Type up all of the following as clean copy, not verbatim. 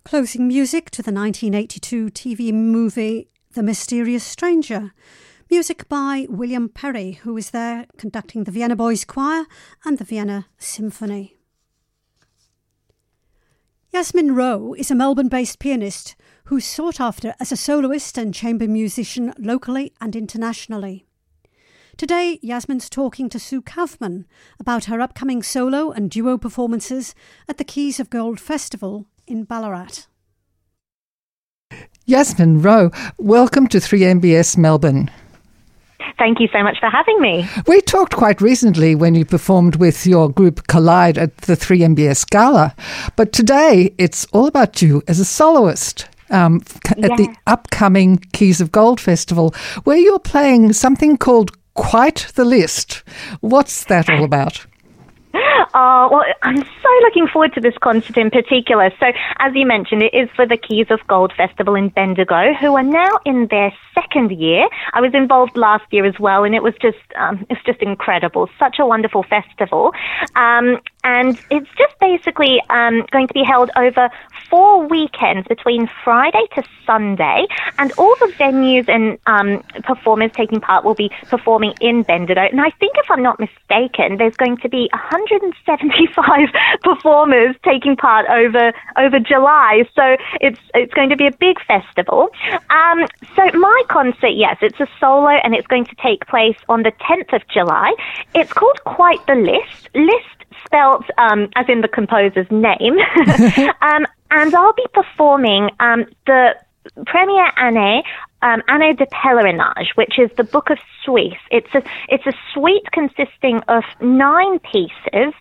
Closing music to the 1982 TV movie The Mysterious Stranger. Music by William Perry, who was there conducting the Vienna Boys Choir and the Vienna Symphony. Yasmin Rowe is a Melbourne-based pianist who's sought after as a soloist and chamber musician locally and internationally. Today, Yasmin's talking to Sue Kaufman about her upcoming solo and duo performances at the Keys of Gold Festival in Ballarat. Yasmin Rowe, welcome to 3MBS Melbourne. Thank you so much for having me. We talked quite recently when you performed with your group Collide at the 3MBS Gala, but today it's all about you as a soloist at the upcoming Keys of Gold Festival, where you're playing something called Quite the List. What's that all about? Well, I'm so looking forward to this concert in particular. So, as you mentioned, it is for the Keys of Gold Festival in Bendigo, who are now in their second year. I was involved last year as well, and it's just incredible. Such a wonderful festival. And it's just basically going to be held over 4 weekends between Friday to Sunday, and all the venues and performers taking part will be performing in Bendigo. And I think, if I'm not mistaken, there's going to be 175 performers taking part over July. So it's going to be a big festival. So my concert, yes, it's a solo, and it's going to take place on the 10th of July. It's called Quite the List. List spelt as in the composer's name. And I'll be performing the Première Année de Pèlerinage, which is the Book of Suisse. It's a suite consisting of 9 pieces,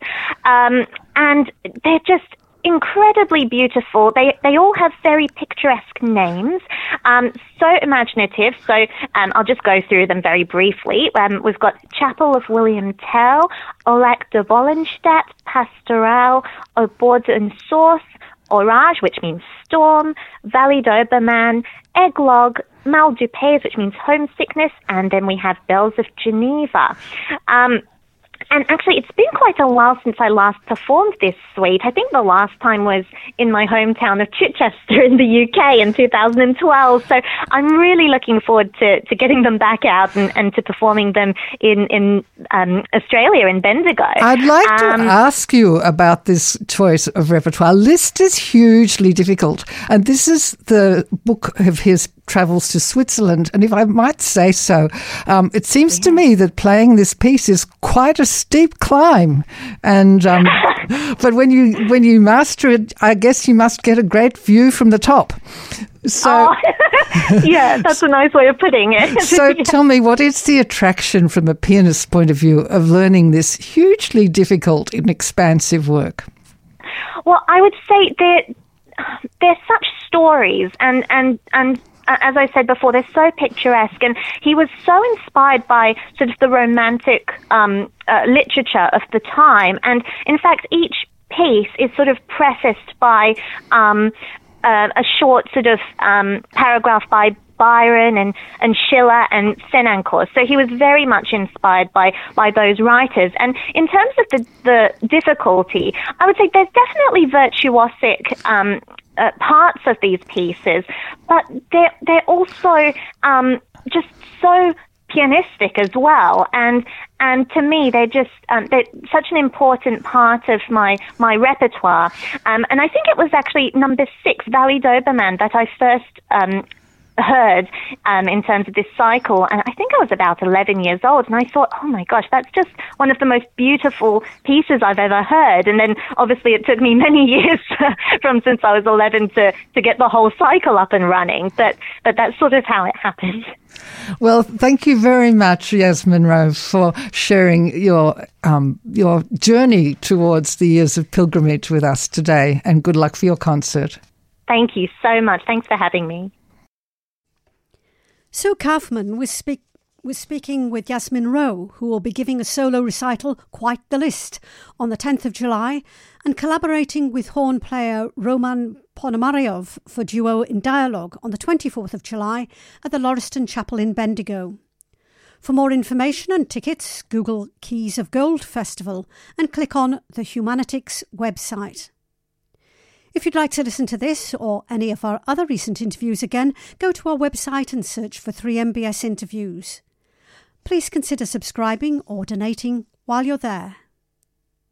and they're just incredibly beautiful. They all have very picturesque names, so imaginative. So I'll just go through them very briefly. We've got Chapel of William Tell, Olac de Wallenstadt, Pastoral, Au bord d'une source, Orage, which means storm, Valley d'Obermann, Eglogue, Mal du Pays, which means homesickness, and then we have Bells of Geneva. And actually, it's been quite a while since I last performed this suite. I think the last time was in my hometown of Chichester in the UK in 2012. So I'm really looking forward to getting them back out and to performing them in Australia, in Bendigo. I'd like to ask you about this choice of repertoire. Liszt is hugely difficult, and this is the book of his travels to Switzerland. And if I might say so, it seems to me that playing this piece is quite a steep climb. And but when you master it, I guess you must get a great view from the top. So, yeah, that's a nice way of putting it. So tell me, what is the attraction from a pianist's point of view of learning this hugely difficult and expansive work? Well, I would say they're such stories, and as I said before, they're so picturesque, and he was so inspired by sort of the romantic literature of the time. And in fact, each piece is sort of prefaced by a short sort of paragraph by Byron and Schiller and Senancourt. So he was very much inspired by those writers. And in terms of the difficulty, I would say there's definitely virtuosic parts of these pieces, but they're also just so pianistic as well, and to me they're such an important part of my repertoire, and I think it was actually number 6, Valley d'Obermann, that I first heard in terms of this cycle, and I think I was about 11 years old, and I thought, oh my gosh, that's just one of the most beautiful pieces I've ever heard. And then obviously it took me many years from since I was 11 to get the whole cycle up and running, but that's sort of how it happened. Well, thank you very much, Yasmin Rowe, for sharing your journey towards the years of pilgrimage with us today, and good luck for your concert. Thank you so much. Thanks for having me. Sue Kaufman was speaking with Yasmin Rowe, who will be giving a solo recital, Quite the List, on the 10th of July, and collaborating with horn player Roman Ponomaryov for duo in Dialogue on the 24th of July at the Lauriston Chapel in Bendigo. For more information and tickets, Google Keys of Gold Festival and click on the Humanitics website. If you'd like to listen to this or any of our other recent interviews again, go to our website and search for 3MBS Interviews. Please consider subscribing or donating while you're there.